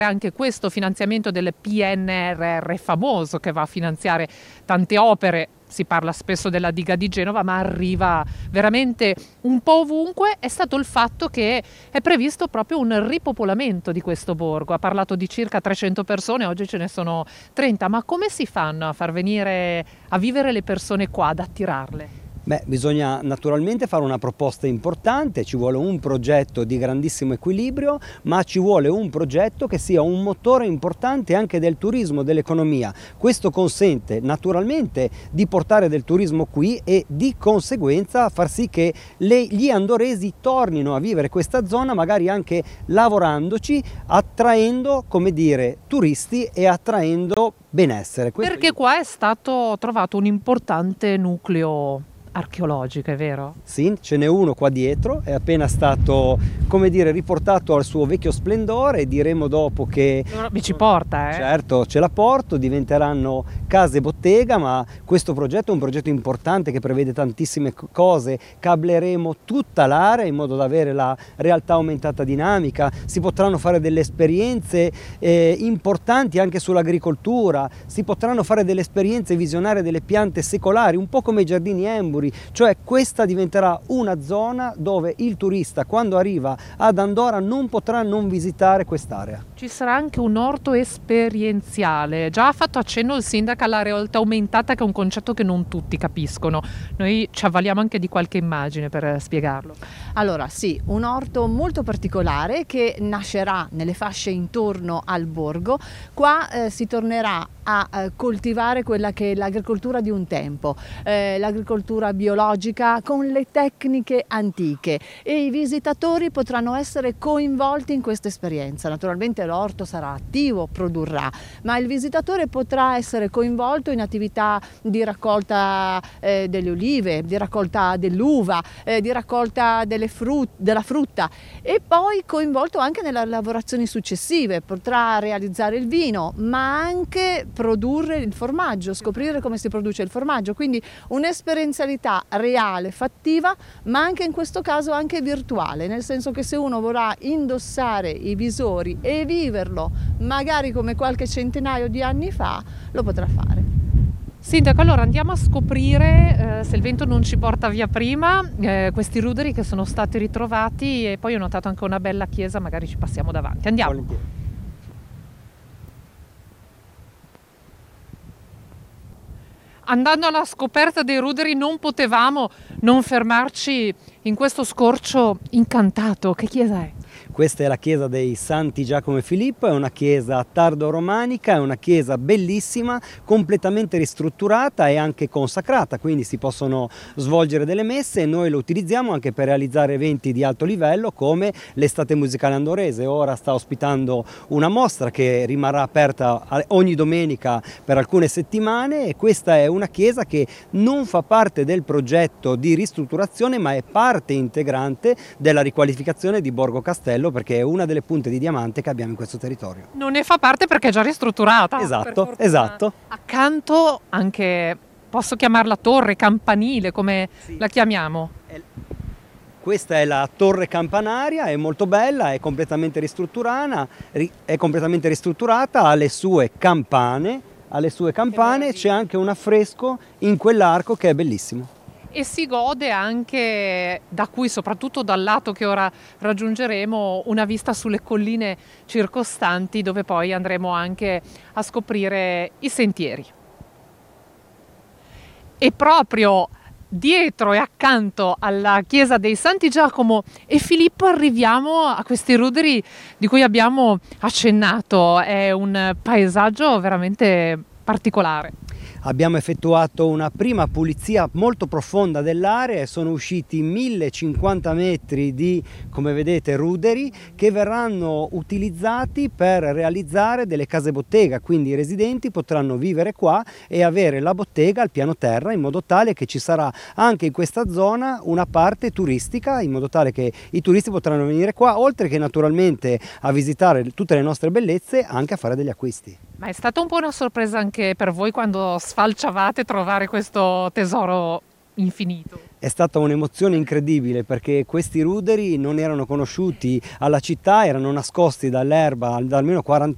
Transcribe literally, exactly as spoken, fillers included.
Anche questo finanziamento del P N R R famoso che va a finanziare tante opere, si parla spesso della diga di Genova, ma arriva veramente un po' ovunque, è stato il fatto che è previsto proprio un ripopolamento di questo borgo. Ha parlato di circa trecento persone, oggi ce ne sono trenta, ma come si fanno a far venire a vivere le persone qua, ad attirarle? Beh, bisogna naturalmente fare una proposta importante, ci vuole un progetto di grandissimo equilibrio, ma ci vuole un progetto che sia un motore importante anche del turismo, dell'economia. Questo consente naturalmente di portare del turismo qui e di conseguenza far sì che le, gli andoresi tornino a vivere questa zona, magari anche lavorandoci, attraendo, come dire, turisti e attraendo benessere. Questo Perché qua è stato trovato un importante nucleo archeologico, è vero? Sì, ce n'è uno qua dietro, è appena stato, come dire, riportato al suo vecchio splendore, diremo dopo che... Mi ci porta, eh? Certo, ce la porto, diventeranno case bottega, ma questo progetto è un progetto importante che prevede tantissime cose, cableremo tutta l'area in modo da avere la realtà aumentata dinamica, si potranno fare delle esperienze eh, importanti anche sull'agricoltura, si potranno fare delle esperienze visionarie delle piante secolari, un po' come i giardini Emburi, cioè questa diventerà una zona dove il turista quando arriva ad Andorra non potrà non visitare quest'area. Ci sarà anche un orto esperienziale, già ha fatto accenno il sindaco alla realtà aumentata, che è un concetto che non tutti capiscono, noi ci avvaliamo anche di qualche immagine per spiegarlo. Allora sì, un orto molto particolare che nascerà nelle fasce intorno al borgo. Qua eh, si tornerà a eh, coltivare quella che è l'agricoltura di un tempo, eh, l'agricoltura biologica con le tecniche antiche, e i visitatori potranno essere coinvolti in questa esperienza. Naturalmente l'orto sarà attivo, produrrà, ma il visitatore potrà essere coinvolto in attività di raccolta eh, delle olive, di raccolta dell'uva, eh, di raccolta delle frut- della frutta, e poi coinvolto anche nelle lavorazioni successive. Potrà realizzare il vino, ma anche produrre il formaggio, scoprire come si produce il formaggio, quindi un'esperienzialità reale, fattiva, ma anche in questo caso anche virtuale, nel senso che se uno vorrà indossare i visori e viverlo magari come qualche centinaio di anni fa, lo potrà fare. Sindaco, allora andiamo a scoprire, eh, se il vento non ci porta via prima, eh, questi ruderi che sono stati ritrovati, e poi ho notato anche una bella chiesa, magari ci passiamo davanti. Andiamo. Volentieri. Andando alla scoperta dei ruderi non potevamo non fermarci in questo scorcio incantato. Che chiesa è? Questa è la chiesa dei Santi Giacomo e Filippo, è una chiesa tardo-romanica, è una chiesa bellissima, completamente ristrutturata e anche consacrata, quindi si possono svolgere delle messe, e noi lo utilizziamo anche per realizzare eventi di alto livello come l'estate musicale andorese. Ora sta ospitando una mostra che rimarrà aperta ogni domenica per alcune settimane, e questa è una chiesa che non fa parte del progetto di ristrutturazione, ma è parte integrante della riqualificazione di Borgo Castello, perché è una delle punte di diamante che abbiamo in questo territorio. Non ne fa parte perché è già ristrutturata. Esatto, esatto. Accanto anche, posso chiamarla torre, campanile, come sì. La chiamiamo? Questa è la torre campanaria, è molto bella, è completamente ristrutturata, è completamente ristrutturata, ha le sue campane, alle sue campane c'è anche un affresco in quell'arco che è bellissimo. E si gode anche da qui, soprattutto dal lato che ora raggiungeremo, una vista sulle colline circostanti, dove poi andremo anche a scoprire i sentieri. E proprio dietro e accanto alla chiesa dei Santi Giacomo e Filippo arriviamo a questi ruderi di cui abbiamo accennato. È un paesaggio veramente particolare. Abbiamo effettuato una prima pulizia molto profonda dell'area e sono usciti millecinquanta metri di, come vedete, ruderi che verranno utilizzati per realizzare delle case bottega, quindi i residenti potranno vivere qua e avere la bottega al piano terra, in modo tale che ci sarà anche in questa zona una parte turistica, in modo tale che i turisti potranno venire qua, oltre che naturalmente a visitare tutte le nostre bellezze, anche a fare degli acquisti. Ma è stata un po' una sorpresa anche per voi quando sfalciavate trovare questo tesoro infinito? È stata un'emozione incredibile, perché questi ruderi non erano conosciuti alla città, erano nascosti dall'erba da almeno quaranta